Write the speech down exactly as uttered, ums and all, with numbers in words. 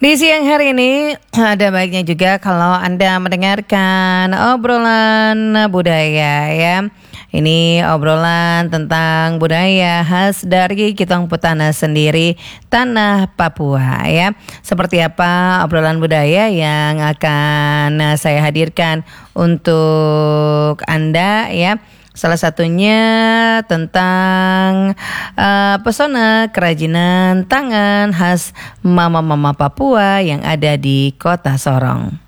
Di siang hari ini ada baiknya juga kalau Anda mendengarkan obrolan budaya ya. Ini obrolan tentang budaya khas dari Kitong Putana sendiri, tanah Papua ya. Seperti apa obrolan budaya yang akan saya hadirkan untuk Anda ya. Salah satunya tentang uh, pesona kerajinan tangan khas mama-mama Papua yang ada di Kota Sorong.